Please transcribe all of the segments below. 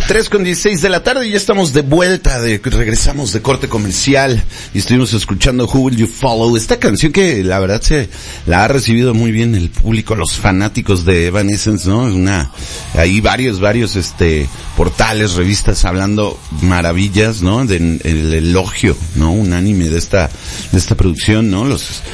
3:16 de la tarde y ya estamos de vuelta, regresamos de corte comercial y estuvimos escuchando Who Will You Follow, esta canción que la verdad se la ha recibido muy bien el público, los fanáticos de Evanescence, ¿no? Hay varios portales, revistas hablando maravillas, ¿no? El elogio, ¿no? Unánime de esta producción, ¿no?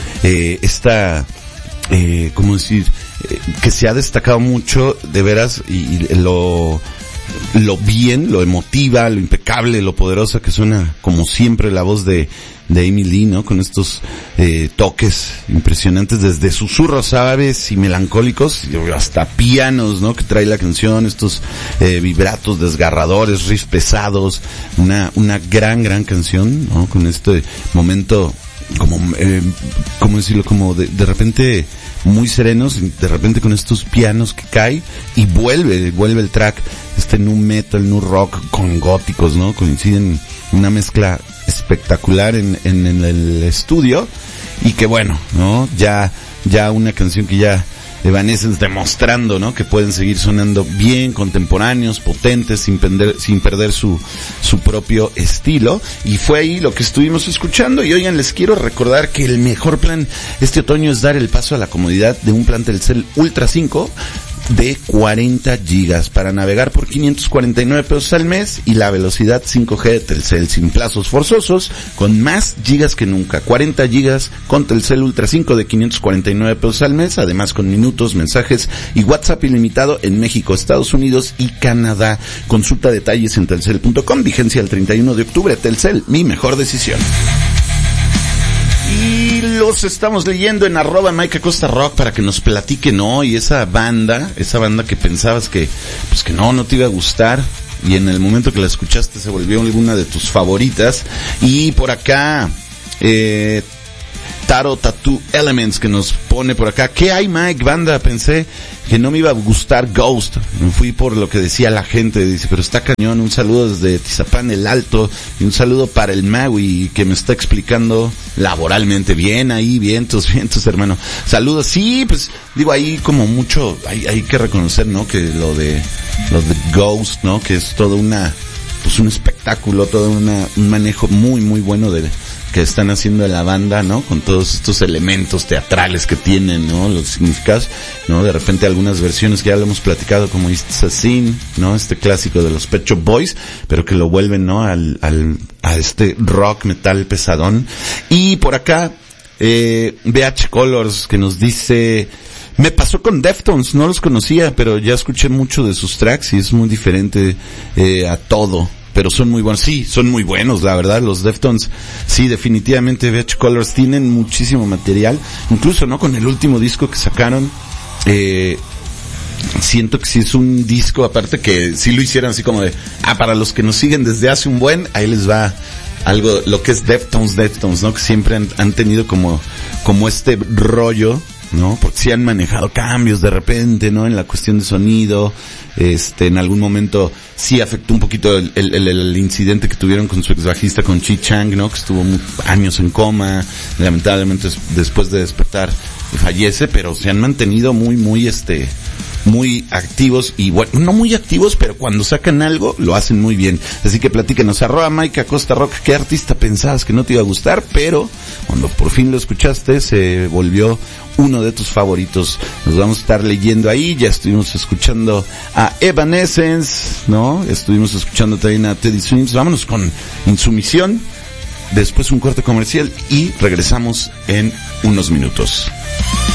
¿Cómo decir? Que se ha destacado mucho, de veras, y lo bien, lo emotiva, lo impecable, lo poderosa que suena, como siempre, la voz de Amy Lee, ¿no? Con estos toques impresionantes, desde susurros suaves y melancólicos, hasta pianos, ¿no? Que trae la canción, estos vibratos desgarradores, riffs pesados, una gran canción, ¿no? Con este momento, ¿cómo decirlo? Como de repente muy serenos, de repente con estos pianos que cae y vuelve el track, nu metal, nu rock con góticos, ¿no? Coinciden una mezcla espectacular en el estudio y que bueno, ¿no? Ya una canción que ya Evanescence demostrando, ¿no? Que pueden seguir sonando bien, contemporáneos, potentes, sin perder su propio estilo. Y fue ahí lo que estuvimos escuchando. Y oigan, les quiero recordar que el mejor plan este otoño es dar el paso a la comodidad de un plan Telcel Ultra 5 de 40 gigas para navegar por 549 pesos al mes y la velocidad 5G de Telcel sin plazos forzosos, con más gigas que nunca. 40 gigas con Telcel Ultra 5 de 549 pesos al mes, además con minutos, mensajes y WhatsApp ilimitado en México, Estados Unidos y Canadá. Consulta detalles en telcel.com, vigencia el 31 de octubre. Telcel, mi mejor decisión. Y los estamos leyendo en @MikeAcostaRock para que nos platiquen hoy esa banda que pensabas que no te iba a gustar y en el momento que la escuchaste se volvió alguna de tus favoritas. Y por acá Taro Tattoo Elements que nos pone por acá: ¿qué hay, Mike? Banda, pensé que no me iba a gustar Ghost, me fui por lo que decía la gente, dice, pero está cañón. Un saludo desde Tizapán el Alto y un saludo para el Maui que me está explicando laboralmente. Bien ahí, vientos, hermano. Saludos. Sí, pues digo, ahí como mucho hay que reconocer, ¿no? Que lo de Ghost, ¿no? Que es todo un espectáculo, todo un manejo muy bueno que están haciendo de la banda, ¿no? Con todos estos elementos teatrales que tienen, ¿no? Los significados, ¿no? De repente algunas versiones que ya lo hemos platicado, como It's a Sin, ¿no? Este clásico de los Pet Shop Boys, pero que lo vuelven, ¿no? A este rock metal pesadón. Y por acá, BH Colors, que nos dice: me pasó con Deftones, no los conocía, pero ya escuché mucho de sus tracks y es muy diferente a todo. Pero son muy buenos, sí, son muy buenos, la verdad, los Deftones, sí, definitivamente BH Colors tienen muchísimo material, incluso, ¿no? Con el último disco que sacaron, siento que sí es un disco, aparte que sí lo hicieron así como de, para los que nos siguen desde hace un buen, ahí les va algo, lo que es Deftones, ¿no? Que siempre han tenido como este rollo, ¿no? Porque sí han manejado cambios de repente, ¿no? En la cuestión de sonido, en algún momento sí afectó un poquito el incidente que tuvieron con su ex bajista, con Chi Chang, ¿no? Que estuvo años en coma, lamentablemente después de despertar fallece, pero se han mantenido muy activos y bueno, no muy activos, pero cuando sacan algo lo hacen muy bien. Así que platícanos, @MikeAcostaRock, ¿qué artista pensabas que no te iba a gustar, pero cuando por fin lo escuchaste se volvió uno de tus favoritos? Nos vamos a estar leyendo ahí. Ya estuvimos escuchando a Evanescence, ¿no? Estuvimos escuchando también a Teddy Swims. Vámonos con Insumisión, después un corte comercial y regresamos en unos minutos.